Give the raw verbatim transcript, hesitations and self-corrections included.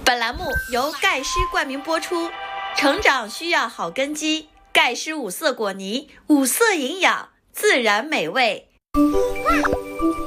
本栏目由钙师冠名播出，成长需要好根基，钙师五色果泥，五色营养，自然美味。